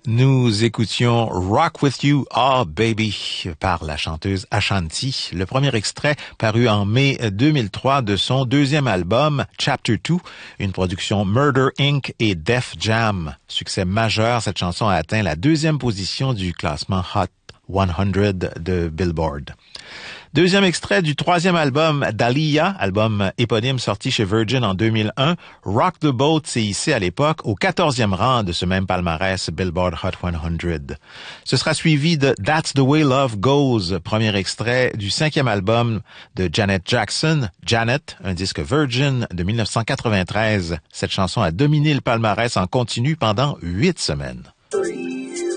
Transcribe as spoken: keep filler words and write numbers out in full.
Nous écoutions Rock With You, Ah Baby par la chanteuse Ashanti, le premier extrait paru en mai deux mille trois de son deuxième album Chapter deux, une production Murder Incorporated et Def Jam. Succès majeur, cette chanson a atteint la deuxième position du classement Hot cent de Billboard. Deuxième extrait du troisième album d'Aaliyah, album éponyme sorti chez Virgin en deux mille un, Rock the Boat s'est hissé à l'époque au quatorzième rang de ce même palmarès Billboard Hot cent. Ce sera suivi de That's the Way Love Goes, premier extrait du cinquième album de Janet Jackson, Janet, un disque Virgin de dix-neuf cent quatre-vingt-treize. Cette chanson a dominé le palmarès en continu pendant huit semaines. Three.